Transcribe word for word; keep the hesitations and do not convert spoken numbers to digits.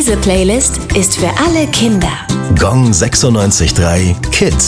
Diese Playlist ist für alle Kinder. Gong sechsundneunzig Komma drei Kids.